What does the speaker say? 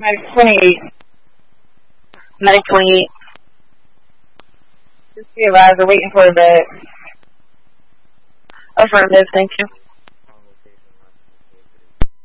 Medic 28. Medic 28. Just be advised, we're waiting for the bed. Affirmative, thank you.